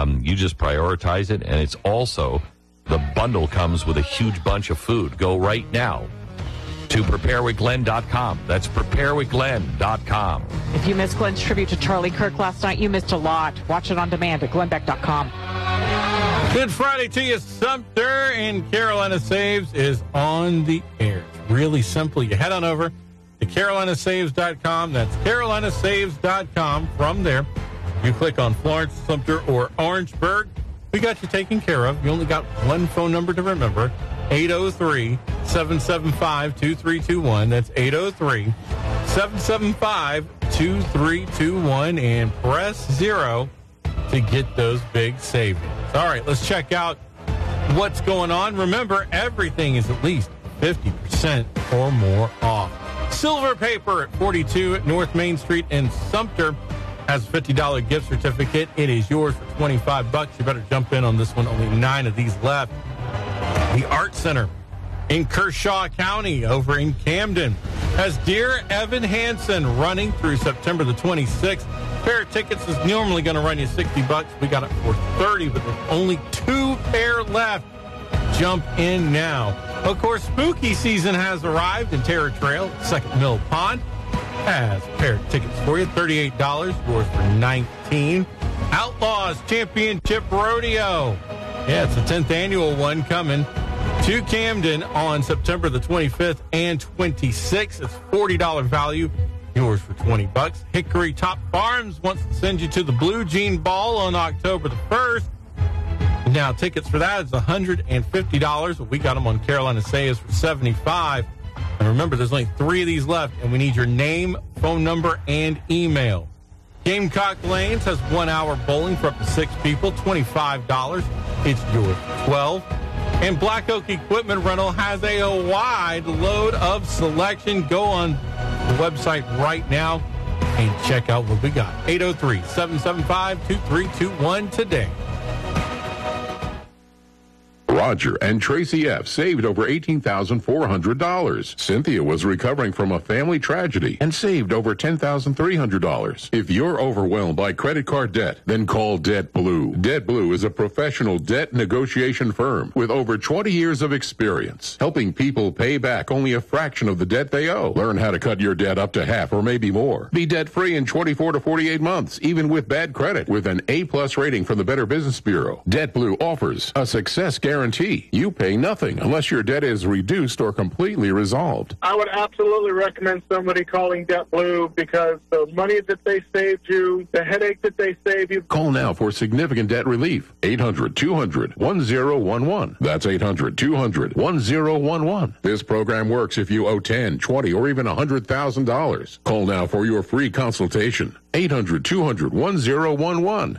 You just prioritize it, and it's also, the bundle comes with a huge bunch of food. Go right now to preparewithglenn.com. That's preparewithglenn.com. If you missed Glenn's tribute to Charlie Kirk last night, you missed a lot. Watch it on demand at glennbeck.com. Good Friday to you. Sumter and Carolina Saves is on the air. It's really simple. You head on over to carolinasaves.com. That's carolinasaves.com. From there, you click on Florence, Sumter, or Orangeburg. We got you taken care of. You only got one phone number to remember, 803-775-2321. That's 803-775-2321. And press 0 to get those big savings. All right, let's check out what's going on. Remember, everything is at least 50% or more off. Silver Paper at 42 North Main Street in Sumter has a $50 gift certificate. It is yours for $25. You better jump in on this one. Only 9 of these left. The Art Center in Kershaw County over in Camden has Dear Evan Hansen running through September the 26th. Pair of tickets is normally going to run you $60. We got it for $30, but there's only 2 pair left. Jump in now. Of course, spooky season has arrived in Terror Trail at Second Mill Pond. Has a pair of tickets for you, $38, yours for $19. Outlaws Championship Rodeo. Yeah, it's the 10th annual one coming to Camden on September the 25th and 26th. It's $40 value, yours for $20. Hickory Top Farms wants to send you to the Blue Jean Ball on October the 1st. Now, tickets for that is $150. We got them on Carolina Saves for $75. And remember, there's only 3 of these left, and we need your name, phone number, and email. Gamecock Lanes has 1 hour bowling for up to 6 people, $25. It's yours for $12. And Black Oak Equipment Rental has a wide load of selection. Go on the website right now and check out what we got. 803-775-2321 today. Roger and Tracy F. saved over $18,400. Cynthia was recovering from a family tragedy and saved over $10,300. If you're overwhelmed by credit card debt, then call Debt Blue. Debt Blue is a professional debt negotiation firm with over 20 years of experience, helping people pay back only a fraction of the debt they owe. Learn how to cut your debt up to half or maybe more. Be debt-free in 24 to 48 months, even with bad credit, with an A-plus rating from the Better Business Bureau. Debt Blue offers a success guarantee. You pay nothing unless your debt is reduced or completely resolved. I would absolutely recommend somebody calling Debt Blue because the money that they saved you, the headache that they saved you. Call now for significant debt relief. 800-200-1011. That's 800-200-1011. This program works if you owe $10, $20, or even $100,000. Call now for your free consultation. 800-200-1011.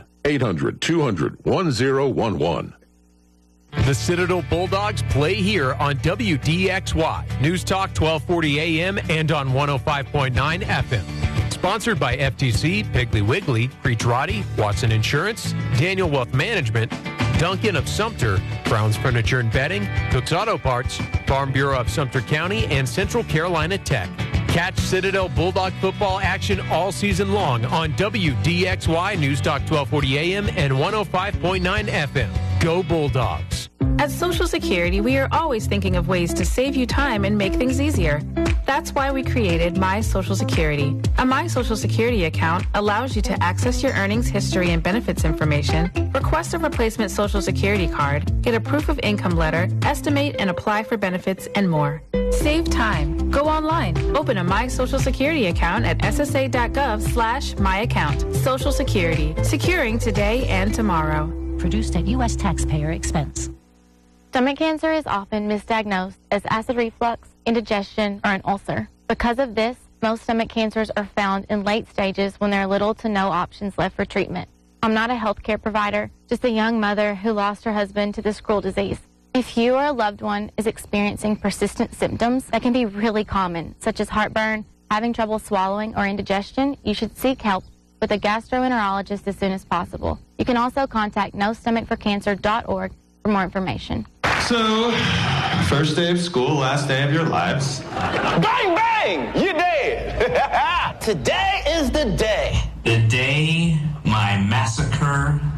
800-200-1011. The Citadel Bulldogs play here on WDXY, News Talk 1240 AM and on 105.9 FM. Sponsored by FTC, Piggly Wiggly, Creech-Roddy, Watson Insurance, Daniel Wealth Management, Duncan of Sumter, Brown's Furniture and Bedding, Cook's Auto Parts, Farm Bureau of Sumter County, and Central Carolina Tech. Catch Citadel Bulldog football action all season long on WDXY, News Talk 1240 AM and 105.9 FM. Go Bulldogs. At Social Security, we are always thinking of ways to save you time and make things easier. That's why we created My Social Security. A My Social Security account allows you to access your earnings history and benefits information, request a replacement Social Security card, get a proof of income letter, estimate and apply for benefits, and more. Save time. Go online. Open a My Social Security account at ssa.gov/myaccount. Social Security. Securing today and tomorrow. Produced at U.S. taxpayer expense. Stomach cancer is often misdiagnosed as acid reflux, indigestion, or an ulcer. Because of this, most stomach cancers are found in late stages when there are little to no options left for treatment. I'm not a healthcare provider, just a young mother who lost her husband to this cruel disease. If you or a loved one is experiencing persistent symptoms that can be really common, such as heartburn, having trouble swallowing, or indigestion, you should seek help with a gastroenterologist as soon as possible. You can also contact nostomachforcancer.org for more information. So, first day of school, last day of your lives. Bang, bang! You're dead! Today is the day. The day my massacre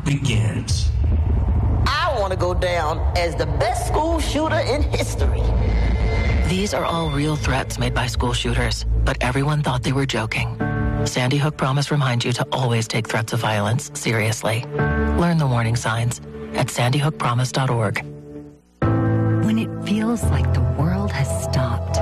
begins. I want to go down as the best school shooter in history. These are all real threats made by school shooters, but everyone thought they were joking. Sandy Hook Promise reminds you to always take threats of violence seriously. Learn the warning signs at sandyhookpromise.org. When it feels like the world has stopped,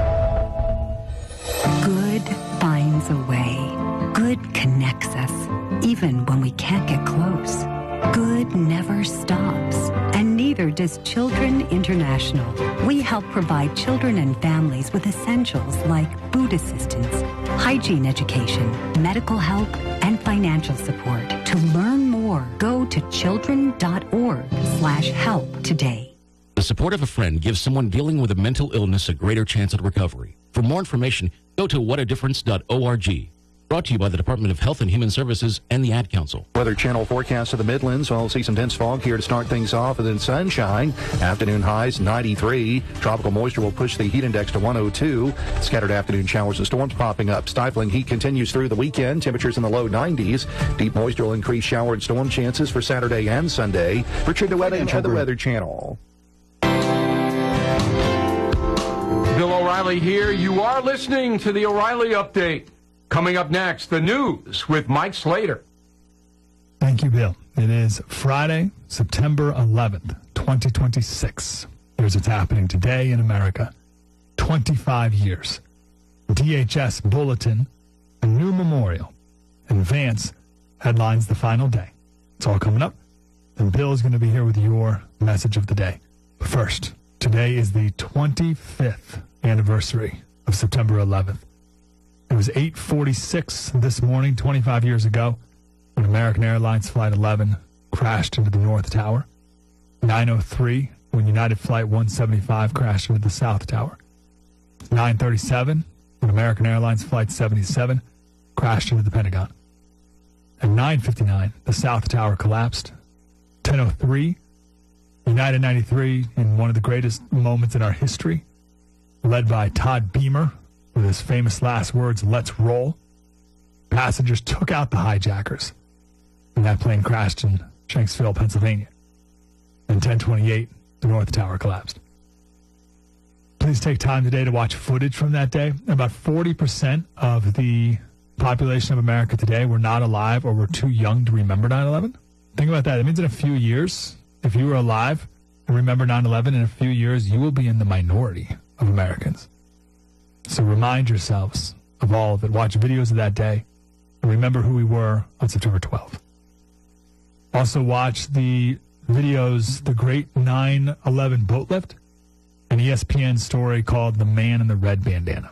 good finds a way. Good connects us, even when we can't get close. Good never stops, and neither does Children International. We help provide children and families with essentials like food assistance, hygiene education, medical help, and financial support. To learn more, go to children.org/help today. The support of a friend gives someone dealing with a mental illness a greater chance at recovery. For more information, go to whatadifference.org. Brought to you by the Department of Health and Human Services and the Ad Council. Weather Channel forecast of the Midlands. We'll see some dense fog here to start things off, and then sunshine. Afternoon highs 93. Tropical moisture will push the heat index to 102. Scattered afternoon showers and storms popping up. Stifling heat continues through the weekend. Temperatures in the low 90s. Deep moisture will increase shower and storm chances for Saturday and Sunday. Richard DeWetting of the Weather Channel. Bill O'Reilly here. You are listening to the O'Reilly Update. Coming up next, the news with Mike Slater. Thank you, Bill. It is Friday, September 11th, 2026. Here's what's happening today in America. 25 years. DHS Bulletin, a new memorial. And Vance headlines the final day. It's all coming up. And Bill is going to be here with your message of the day. But first, today is the 25th anniversary of September 11th. It was 8:46 this morning, 25 years ago, when American Airlines Flight 11 crashed into the North Tower. 9:03 when United Flight 175 crashed into the South Tower. 9:37 when American Airlines Flight 77 crashed into the Pentagon. At 9:59, the South Tower collapsed. 10:03, United 93, in one of the greatest moments in our history, led by Todd Beamer, with his famous last words, "Let's roll." Passengers took out the hijackers, and that plane crashed in Shanksville, Pennsylvania. And 10:28, the North Tower collapsed. Please take time today to watch footage from that day. About 40% of the population of America today were not alive or were too young to remember 9/11. Think about that. It means in a few years, if you were alive and remember 9/11, in a few years, you will be in the minority of Americans. So remind yourselves of all of it. Watch videos of that day and remember who we were on September 12th. Also watch the videos, the Great 9/11 Boat Lift, an ESPN story called The Man in the Red Bandana.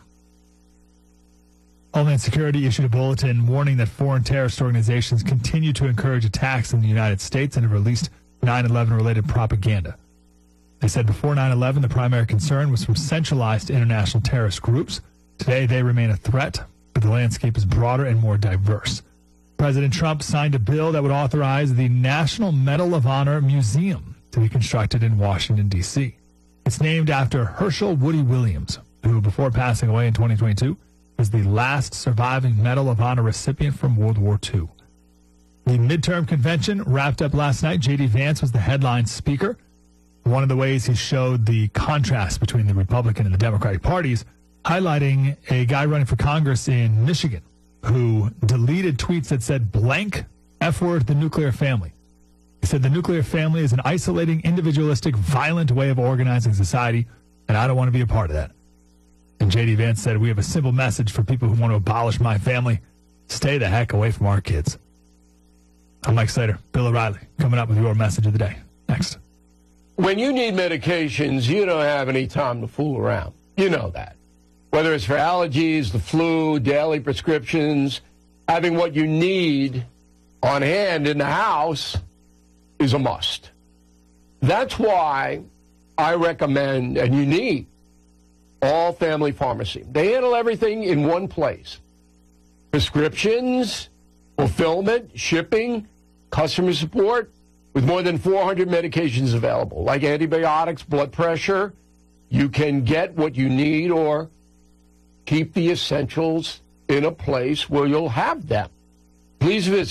Homeland Security issued a bulletin warning that foreign terrorist organizations continue to encourage attacks in the United States and have released 9/11-related propaganda. They said before 9/11, the primary concern was from centralized international terrorist groups. Today, they remain a threat, but the landscape is broader and more diverse. President Trump signed a bill that would authorize the National Medal of Honor Museum to be constructed in Washington, D.C. It's named after Herschel Woody Williams, who, before passing away in 2022, was the last surviving Medal of Honor recipient from World War II. The midterm convention wrapped up last night. J.D. Vance was the headline speaker. One of the ways he showed the contrast between the Republican and the Democratic parties, highlighting a guy running for Congress in Michigan who deleted tweets that said blank F-word the nuclear family. He said the nuclear family is an isolating, individualistic, violent way of organizing society, and I don't want to be a part of that. And J.D. Vance said, we have a simple message for people who want to abolish my family. Stay the heck away from our kids. I'm Mike Slater. Bill O'Reilly coming up with your message of the day. Next. When you need medications, you don't have any time to fool around. You know that. Whether it's for allergies, the flu, daily prescriptions, having what you need on hand in the house is a must. That's why I recommend, and you need, All Family Pharmacy. They handle everything in one place. Prescriptions, fulfillment, shipping, customer support, with more than 400 medications available, like antibiotics, blood pressure. You can get what you need or keep the essentials in a place where you'll have them. Please visit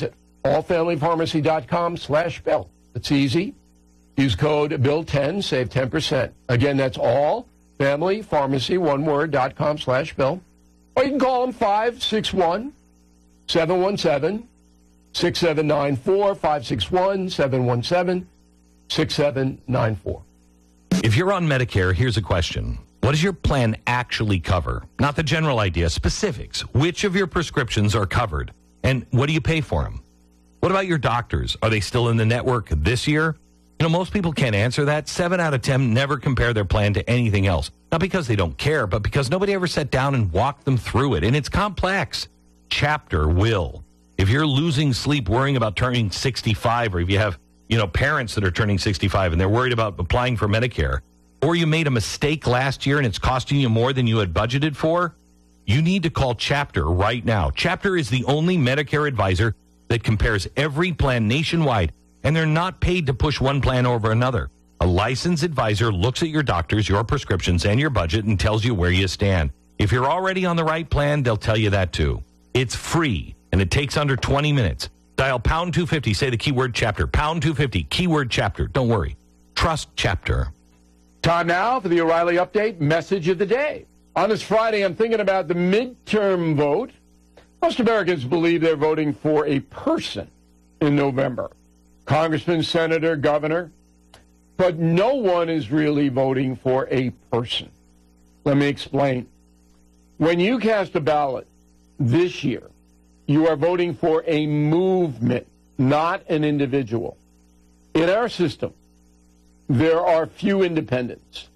allfamilypharmacy.com/Bill. It's easy. Use code BILL10, save 10%. Again, that's allfamilypharmacy, one word, .com/Bill. Or you can call them 561-717-6794, 561-717-6794. If you're on Medicare, here's a question. What does your plan actually cover? Not the general idea, specifics. Which of your prescriptions are covered? And what do you pay for them? What about your doctors? Are they still in the network this year? You know, most people can't answer that. 7 out of 10 never compare their plan to anything else. Not because they don't care, but because nobody ever sat down and walked them through it. And it's complex. Chapter will. If you're losing sleep worrying about turning 65, or if you have, parents that are turning 65 and they're worried about applying for Medicare, or you made a mistake last year and it's costing you more than you had budgeted for, you need to call Chapter right now. Chapter is the only Medicare advisor that compares every plan nationwide, and they're not paid to push one plan over another. A licensed advisor looks at your doctors, your prescriptions, and your budget and tells you where you stand. If you're already on the right plan, they'll tell you that too. It's free, and it takes under 20 minutes. Dial pound 250, say the keyword Chapter. Pound 250, keyword Chapter. Don't worry. Trust Chapter. Time now for the O'Reilly Update message of the day. On this Friday, I'm thinking about the midterm vote. Most Americans believe they're voting for a person in November. Congressman, senator, governor. But no one is really voting for a person. Let me explain. When you cast a ballot this year, you are voting for a movement, not an individual. In our system, there are few independents.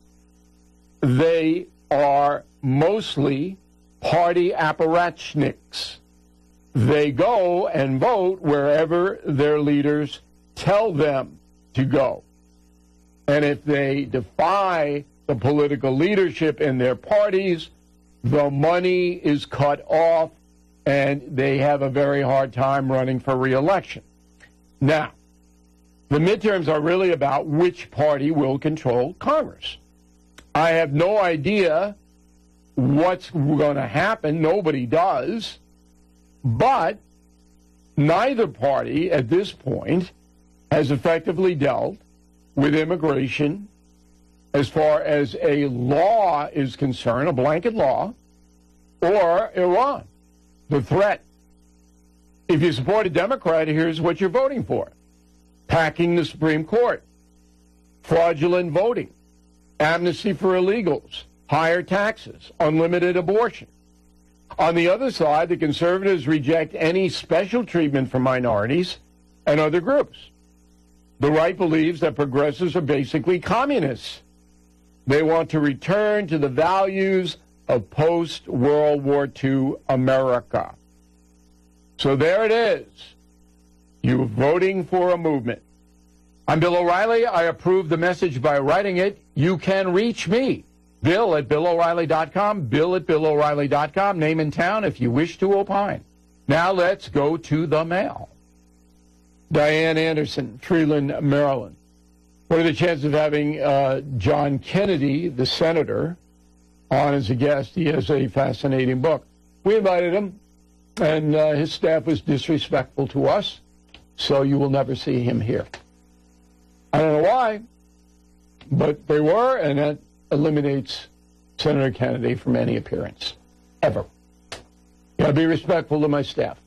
They are mostly party apparatchiks. They go and vote wherever their leaders tell them to go. And if they defy the political leadership in their parties, the money is cut off and they have a very hard time running for re-election. Now, the midterms are really about which party will control Congress. I have no idea what's going to happen. Nobody does. But neither party at this point has effectively dealt with immigration as far as a law is concerned, a blanket law, or Iran, the threat. If you support a Democrat, here's what you're voting for. Packing the Supreme Court, fraudulent voting, amnesty for illegals, higher taxes, unlimited abortion. On the other side, the conservatives reject any special treatment for minorities and other groups. The right believes that progressives are basically communists. They want to return to the values of post-World War II America. So there it is. You're voting for a movement. I'm Bill O'Reilly. I approve the message by writing it. You can reach me, Bill at BillO'Reilly.com, Bill at BillO'Reilly.com, name and town if you wish to opine. Now let's go to the mail. Diane Anderson, Freeland, Maryland. What are the chances of having John Kennedy, the senator, on as a guest? He has a fascinating book. We invited him, and his staff was disrespectful to us, so you will never see him here. I don't know why, but they were, and that eliminates Senator Kennedy from any appearance, ever. You got to be respectful to my staff.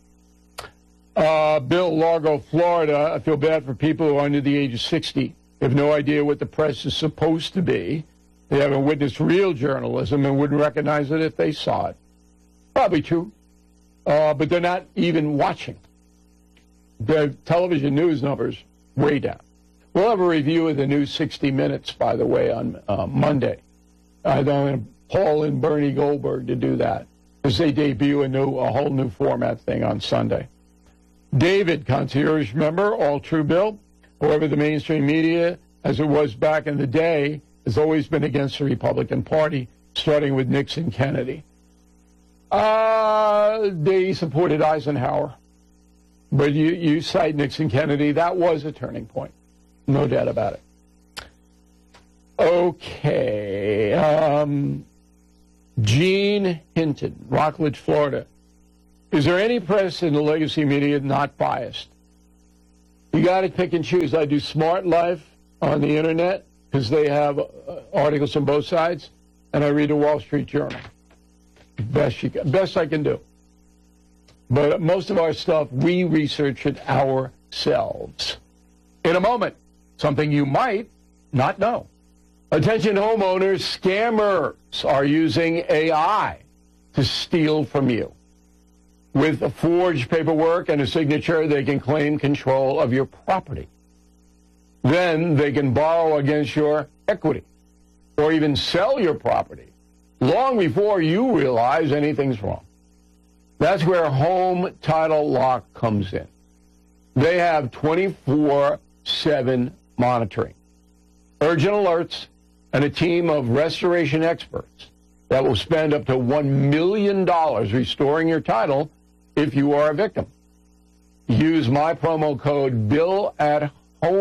Bill, Largo, Florida. I feel bad for people who are under the age of 60. They have no idea what the press is supposed to be. They haven't witnessed real journalism and wouldn't recognize it if they saw it. Probably true. But they're not even watching. The television news numbers way down. We'll have a review of the new 60 Minutes, by the way, on Monday. I'm going to Paul and Bernie Goldberg to do that because they debut a whole new format thing on Sunday. David, concierge member, all true, Bill. However, the mainstream media, as it was back in the day, has always been against the Republican Party, starting with Nixon, Kennedy. They supported Eisenhower. But you cite Nixon, Kennedy. That was a turning point. No doubt about it. Okay. Gene Hinton, Rockledge, Florida. Is there any press in the legacy media not biased? You got to pick and choose. I do Smart Life on the internet because they have articles on both sides, and I read the Wall Street Journal. Best I can do. But most of our stuff, we research it ourselves. In a moment, something you might not know. Attention homeowners, scammers are using AI to steal from you. With a forged paperwork and a signature, they can claim control of your property. Then they can borrow against your equity or even sell your property long before you realize anything's wrong. That's where Home Title Lock comes in. They have 24/7 monitoring, urgent alerts, and a team of restoration experts that will spend up to $1 million restoring your title if you are a victim. Use my promo code BILL at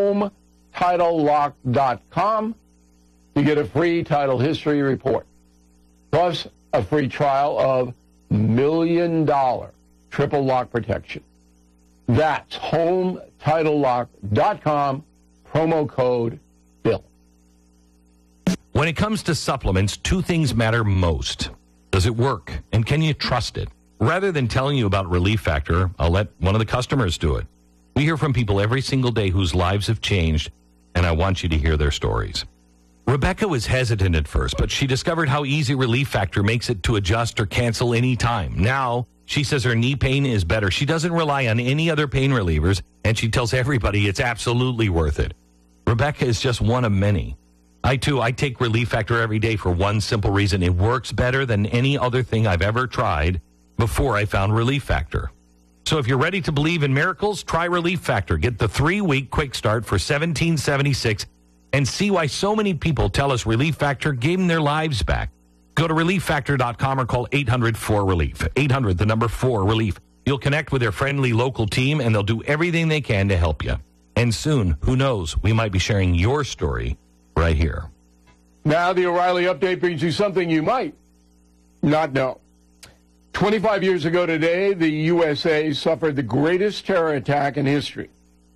HomeTitleLock.com to get a free title history report, plus a free trial of $1 million triple lock protection. That's HomeTitleLock.com, promo code BILL. When it comes to supplements, two things matter most. Does it work? And can you trust it? Rather than telling you about Relief Factor, I'll let one of the customers do it. We hear from people every single day whose lives have changed, and I want you to hear their stories. Rebecca was hesitant at first, but she discovered how easy Relief Factor makes it to adjust or cancel any time. Now, she says her knee pain is better. She doesn't rely on any other pain relievers, and she tells everybody it's absolutely worth it. Rebecca is just one of many. I take Relief Factor every day for one simple reason. It works better than any other thing I've ever tried before I found Relief Factor. So if you're ready to believe in miracles, try Relief Factor. Get the 3-week quick start for $17.76 and see why so many people tell us Relief Factor gave them their lives back. Go to ReliefFactor.com or call 800-4RELIEF. 800, the number 4-RELIEF. You'll connect with their friendly local team, and they'll do everything they can to help you. And soon, who knows, we might be sharing your story right here. Now the O'Reilly Update brings you something you might not know. 25 years ago today, the USA suffered the greatest terror attack in history.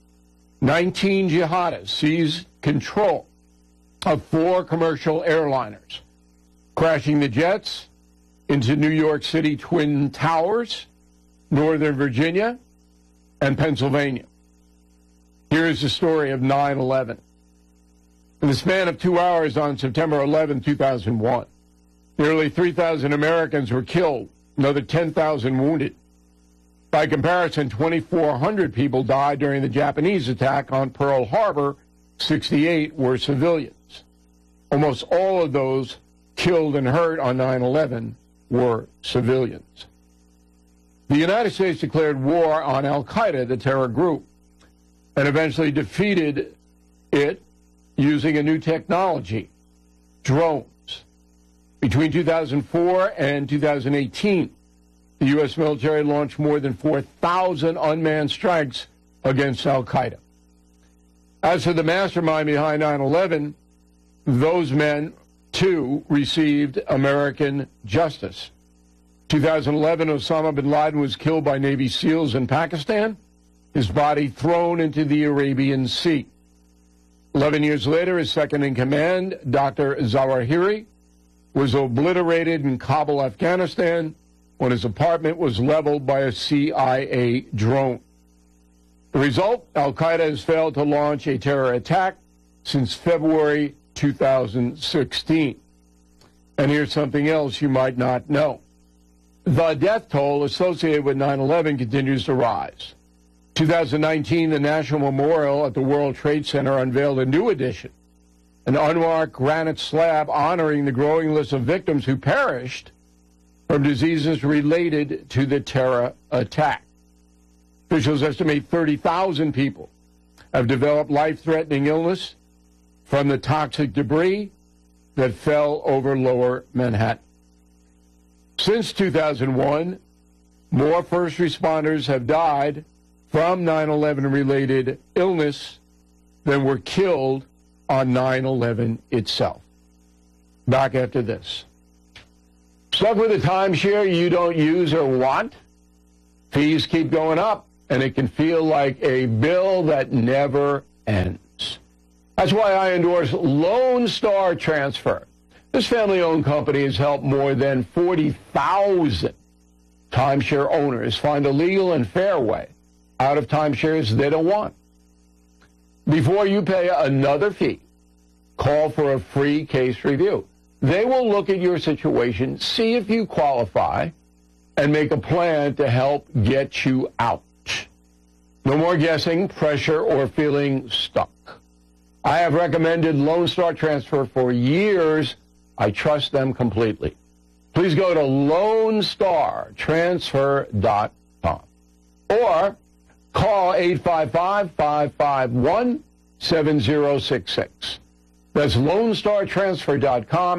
19 jihadists seized control of 4 commercial airliners, crashing the jets into New York City Twin Towers, Northern Virginia, and Pennsylvania. Here is the story of 9/11. In the span of 2 hours on September 11, 2001, nearly 3,000 Americans were killed, another 10,000 wounded. By comparison, 2,400 people died during the Japanese attack on Pearl Harbor. 68 were civilians. Almost all of those killed and hurt on 9/11 were civilians. The United States declared war on Al-Qaeda, the terror group, and eventually defeated it using a new technology, drones. Between 2004 and 2018, the U.S. military launched more than 4,000 unmanned strikes against Al-Qaeda. As for the mastermind behind 9/11, those men, too, received American justice. 2011, Osama bin Laden was killed by Navy SEALs in Pakistan, his body thrown into the Arabian Sea. 11 years later, his second-in-command, Dr. Zawahiri, was obliterated in Kabul, Afghanistan, when his apartment was leveled by a CIA drone. The result, Al-Qaeda has failed to launch a terror attack since February 2016. And here's something else you might not know. The death toll associated with 9/11 continues to rise. 2019, the National Memorial at the World Trade Center unveiled a new edition, an unmarked granite slab honoring the growing list of victims who perished from diseases related to the terror attack. Officials estimate 30,000 people have developed life-threatening illness from the toxic debris that fell over lower Manhattan. Since 2001, more first responders have died from 9/11-related illness than were killed on 9/11 itself. Back after this. Stuck with a timeshare you don't use or want? Fees keep going up. and it can feel like a bill that never ends. That's why I endorse Lone Star Transfer. This family-owned company has helped more than 40,000 timeshare owners find a legal and fair way out of timeshares they don't want. Before you pay another fee, call for a free case review. They will look at your situation, see if you qualify, and make a plan to help get you out. No more guessing, pressure, or feeling stuck. I have recommended Lone Star Transfer for years. I trust them completely. Please go to LoneStarTransfer.com or call 855-551-7066. That's LoneStarTransfer.com,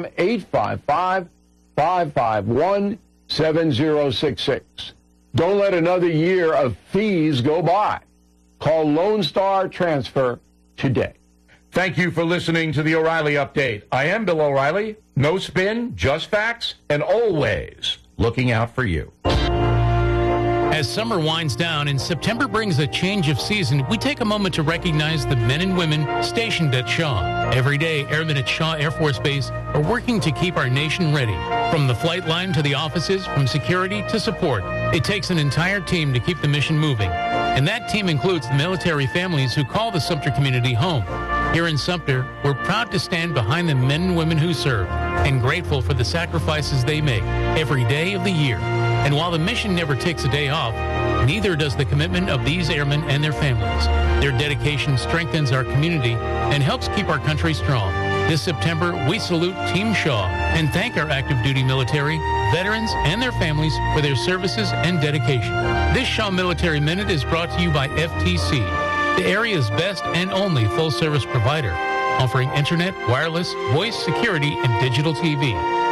855-551-7066. Don't let another year of fees go by. Call Lone Star Transfer today. Thank you for listening to the O'Reilly Update. I am Bill O'Reilly. No spin, just facts, and always looking out for you. As summer winds down and September brings a change of season, we take a moment to recognize the men and women stationed at Shaw. Every day, airmen at Shaw Air Force Base are working to keep our nation ready. From the flight line to the offices, from security to support, it takes an entire team to keep the mission moving. And that team includes the military families who call the Sumter community home. Here in Sumter, we're proud to stand behind the men and women who serve and grateful for the sacrifices they make every day of the year. And while the mission never takes a day off, neither does the commitment of these airmen and their families. Their dedication strengthens our community and helps keep our country strong. This September, we salute Team Shaw and thank our active duty military, veterans, and their families for their services and dedication. This Shaw Military Minute is brought to you by FTC, the area's best and only full-service provider, offering internet, wireless, voice, security, and digital TV.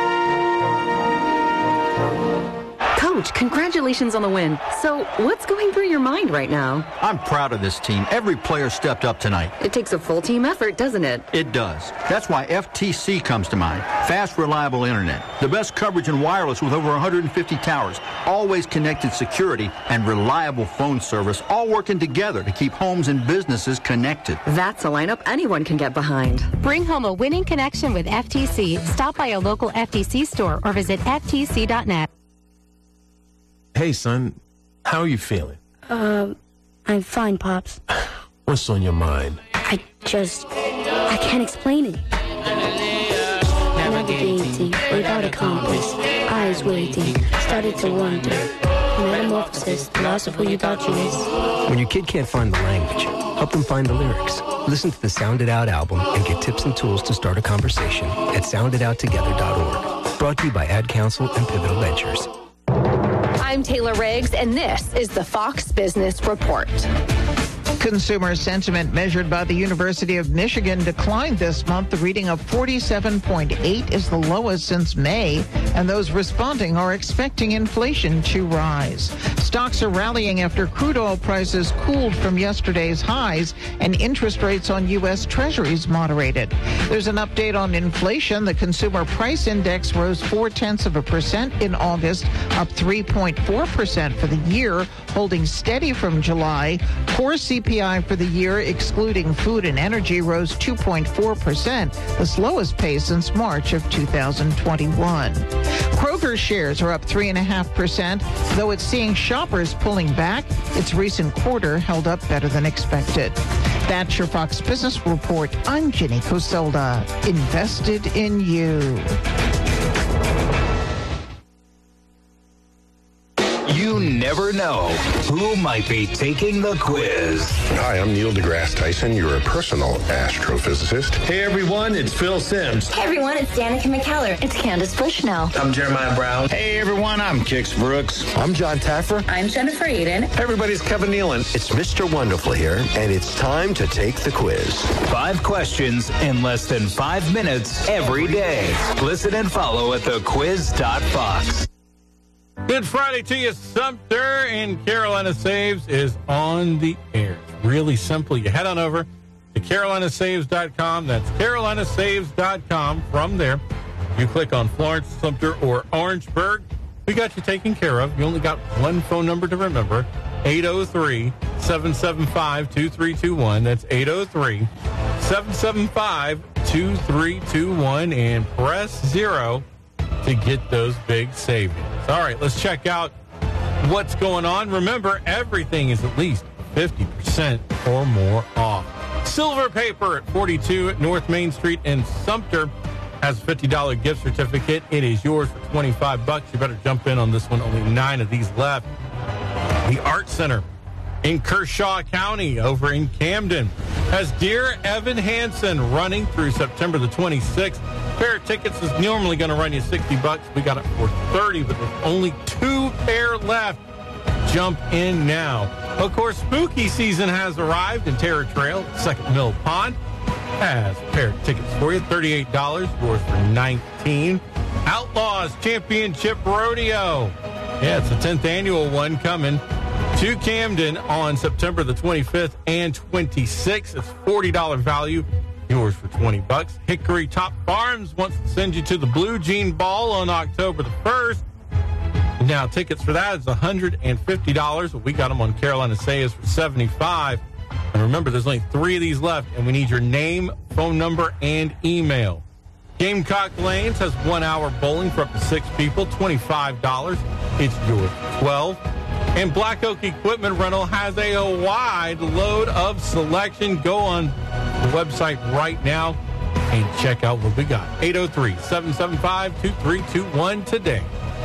Coach, congratulations on the win. So, what's going through your mind right now? I'm proud of this team. Every player stepped up tonight. It takes a full team effort, doesn't it? It does. That's why FTC comes to mind. Fast, reliable internet. The best coverage in wireless with over 150 towers. Always connected security and reliable phone service, all working together to keep homes and businesses connected. That's a lineup anyone can get behind. Bring home a winning connection with FTC. Stop by a local FTC store or visit ftc.net. Hey, son, how are you feeling? I'm fine, Pops. What's on your mind? I can't explain it. Navigating without a compass, eyes waiting, started to wonder. Metamorphosis, the loss of who you thought you is. When your kid can't find the language, help them find the lyrics. Listen to the Sound It Out album and get tips and tools to start a conversation at sounditouttogether.org. Brought to you by Ad Council and Pivotal Ventures. I'm Taylor Riggs, and this is the Fox Business Report. Consumer sentiment measured by the University of Michigan declined this month. The reading of 47.8 is the lowest since May, and those responding are expecting inflation to rise. Stocks are rallying after crude oil prices cooled from yesterday's highs and interest rates on U.S. Treasuries moderated. There's an update on inflation. The Consumer Price Index rose 0.4% in August, up 3.4% for the year, holding steady from July. Core CPI for the year, excluding food and energy, rose 2.4%, the slowest pace since March of 2021. Kroger shares are up 3.5%, though it's seeing shoppers pulling back. Its recent quarter held up better than expected. That's your Fox Business Report. I'm Jenny Coselda. Invested in you. You never know who might be taking the quiz. Hi, I'm Neil deGrasse Tyson, your personal astrophysicist. Hey everyone, it's Phil Simms. Hey everyone, it's Danica McKellar. It's Candace Bushnell. I'm Jeremiah Brown. Hey everyone, I'm Kix Brooks. I'm John Taffer. I'm Jennifer Eden. Hey everybody, it's Kevin Nealon. It's Mr. Wonderful here, and it's time to take the quiz. 5 questions in less than 5 minutes every day. Listen and follow at thequiz.fox. Good Friday to you. Sumter in Carolina Saves is on the air. Really simple. You head on over to carolinasaves.com. That's carolinasaves.com. From there, you click on Florence, Sumter, or Orangeburg. We got you taken care of. You only got one phone number to remember. 803-775-2321. That's 803-775-2321. And press 0 to get those big savings. All right, let's check out what's going on. Remember, everything is at least 50% or more off. Silver Paper at 42 at North Main Street in Sumter has a $50 gift certificate. It is yours for $25. You better jump in on this one. Only 9 of these left. The Art Center in Kershaw County over in Camden has Dear Evan Hansen running through September the 26th. Pair of tickets is normally going to run you $60. We got it for $30, but there's only 2 pair left. Jump in now. Of course, spooky season has arrived, and Terror Trail, Second Mill Pond, has a pair of tickets for you. $38, yours for $19. Outlaws Championship Rodeo. Yeah, it's the 10th annual one coming to Camden on September the 25th and 26th. It's $40 value, yours for $20. Hickory Top Farms wants to send you to the Blue Jean Ball on October the 1st. Now, tickets for that is $150. We got them on Carolina Saves for $75. And remember, there's only 3 of these left, and we need your name, phone number, and email. Gamecock Lanes has 1 hour bowling for up to 6 people, $25. It's yours for $12. And Black Oak Equipment Rental has a wide load of selection. Go on the website right now and check out what we got. 803-775-2321 today.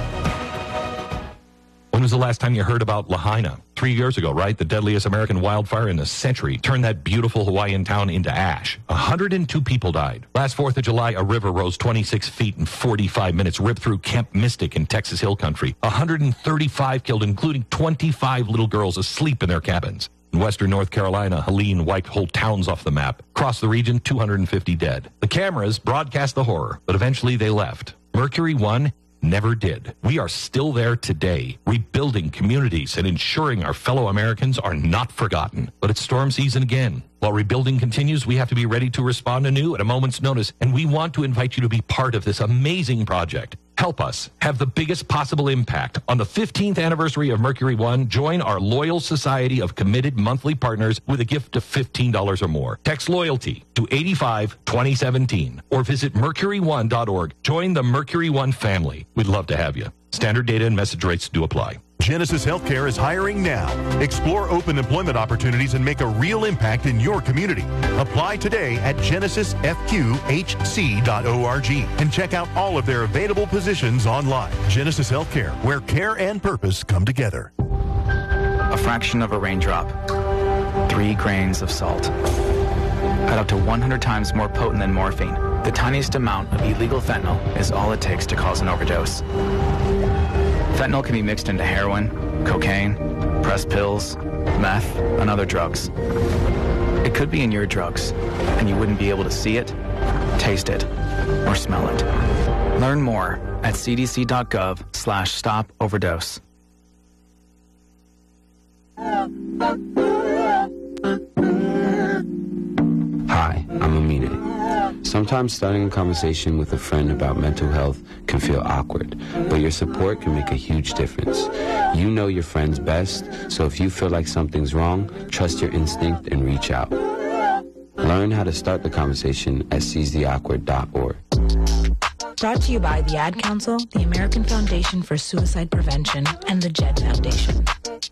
When was the last time you heard about Lahaina? 3 years ago, right? The deadliest American wildfire in a century turned that beautiful Hawaiian town into ash. 102 people died. Last 4th of July, a river rose 26 feet in 45 minutes, ripped through Camp Mystic in Texas Hill Country. 135 killed, including 25 little girls asleep in their cabins. In western North Carolina, Helene wiped whole towns off the map. Across the region, 250 dead. The cameras broadcast the horror, but eventually they left. Mercury One never did. We are still there today, rebuilding communities and ensuring our fellow Americans are not forgotten. But it's storm season again. While rebuilding continues, we have to be ready to respond anew at a moment's notice, and we want to invite you to be part of this amazing project. Help us have the biggest possible impact. On the 15th anniversary of Mercury One, join our loyal society of committed monthly partners with a gift of $15 or more. Text LOYALTY to 85-2017 or visit mercuryone.org. Join the Mercury One family. We'd love to have you. Standard data and message rates do apply. Genesis Healthcare is hiring now. Explore open employment opportunities and make a real impact in your community. Apply today at genesisfqhc.org and check out all of their available positions online. Genesis Healthcare, where care and purpose come together. A fraction of a raindrop. 3 grains of salt. At up to 100 times more potent than morphine, the tiniest amount of illegal fentanyl is all it takes to cause an overdose. Fentanyl can be mixed into heroin, cocaine, pressed pills, meth, and other drugs. It could be in your drugs, and you wouldn't be able to see it, taste it, or smell it. Learn more at cdc.gov/stop-overdose. Hi, I'm Amine. Sometimes starting a conversation with a friend about mental health can feel awkward, but your support can make a huge difference. You know your friends best, so if you feel like something's wrong, trust your instinct and reach out. Learn how to start the conversation at seizetheawkward.org. Brought to you by the Ad Council, the American Foundation for Suicide Prevention, and the JED Foundation.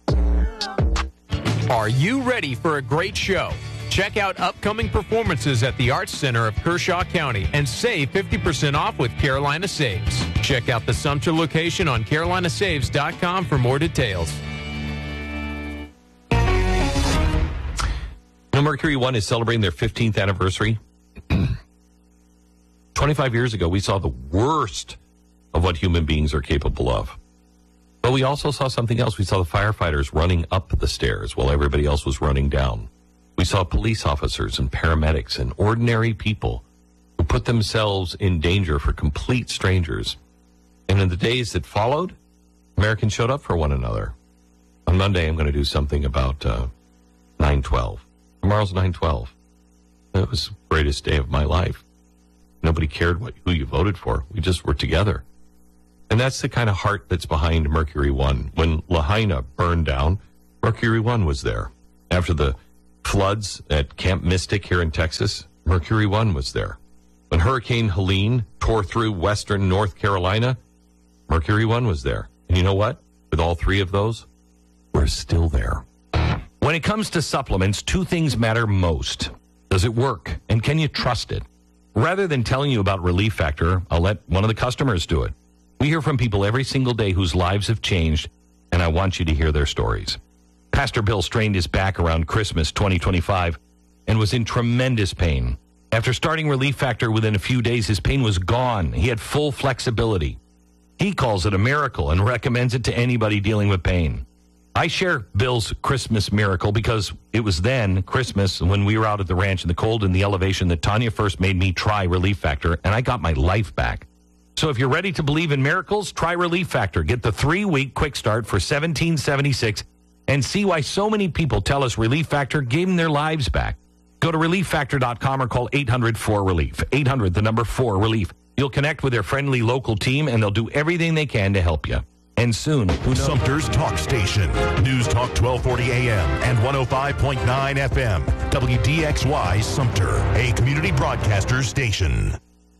Are you ready for a great show? Check out upcoming performances at the Arts Center of Kershaw County and save 50% off with Carolina Saves. Check out the Sumter location on carolinasaves.com for more details. Mercury One is celebrating their 15th anniversary. 25 years ago, we saw the worst of what human beings are capable of. But we also saw something else. We saw the firefighters running up the stairs while everybody else was running down. We saw police officers and paramedics and ordinary people who put themselves in danger for complete strangers. And in the days that followed, Americans showed up for one another. On Monday, I'm going to do something about 9/12. Tomorrow's 9/12. It was the greatest day of my life. Nobody cared who you voted for. We just were together. And that's the kind of heart that's behind Mercury One. When Lahaina burned down, Mercury One was there. After the floods at Camp Mystic here in Texas, Mercury One was there. When Hurricane Helene tore through western North Carolina, Mercury One was there. And you know what? With all three of those, we're still there. When it comes to supplements, two things matter most. Does it work? And can you trust it? Rather than telling you about Relief Factor, I'll let one of the customers do it. We hear from people every single day whose lives have changed, and I want you to hear their stories. Pastor Bill strained his back around Christmas 2025 and was in tremendous pain. After starting Relief Factor, within a few days, his pain was gone. He had full flexibility. He calls it a miracle and recommends it to anybody dealing with pain. I share Bill's Christmas miracle because it was then, Christmas, when we were out at the ranch in the cold and the elevation, that Tanya first made me try Relief Factor, and I got my life back. So if you're ready to believe in miracles, try Relief Factor. Get the 3-week quick start for $17.76 and see why so many people tell us Relief Factor gave them their lives back. Go to ReliefFactor.com or call 800-4RELIEF. 800, the number 4-RELIEF. You'll connect with their friendly local team, and they'll do everything they can to help you. And soon, who knows? Sumter's Talk Station. News Talk 1240 AM and 105.9 FM. WDXY Sumter, a community broadcaster station.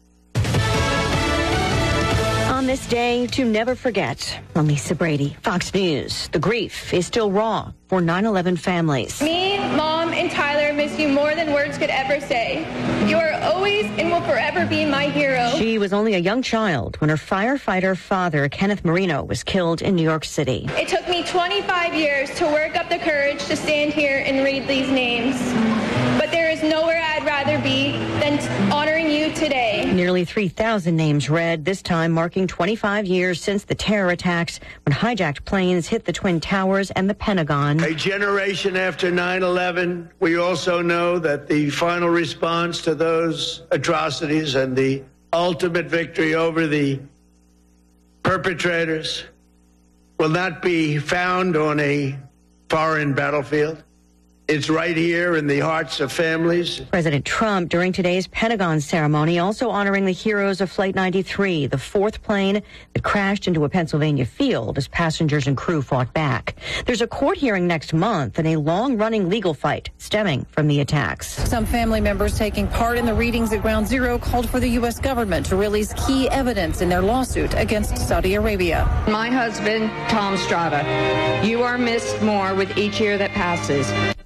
On this day to never forget, I'm Lisa Brady, Fox News. The grief is still raw for 9/11 families. Me, Mom, and Tyler miss you more than words could ever say. You are always and will forever be my hero. She was only a young child when her firefighter father, Kenneth Marino, was killed in New York City. It took me 25 years to work up the courage to stand here and read these names. But there is nowhere I'd rather be than honoring you today. Nearly 3,000 names read, this time marking 25 years since the terror attacks when hijacked planes hit the Twin Towers and the Pentagon. A generation after 9/11, we also know that the final response to those atrocities and the ultimate victory over the perpetrators will not be found on a foreign battlefield. It's right here in the hearts of families. President Trump, during today's Pentagon ceremony, also honoring the heroes of Flight 93, the fourth plane that crashed into a Pennsylvania field as passengers and crew fought back. There's a court hearing next month and a long-running legal fight stemming from the attacks. Some family members taking part in the readings at Ground Zero called for the U.S. government to release key evidence in their lawsuit against Saudi Arabia. My husband, Tom Strada, you are missed more with each year that passes.